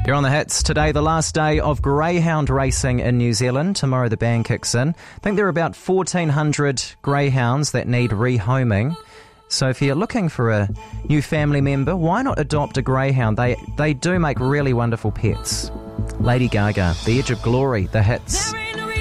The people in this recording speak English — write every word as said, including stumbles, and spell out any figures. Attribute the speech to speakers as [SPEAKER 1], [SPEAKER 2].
[SPEAKER 1] You're on the hits. Today, the last day of greyhound racing in New Zealand. Tomorrow the ban kicks in. I think there are about fourteen hundred greyhounds that need rehoming. So if you're looking for a new family member, why not adopt a greyhound? They they do make really wonderful pets. Lady Gaga, The Edge of Glory, the hits.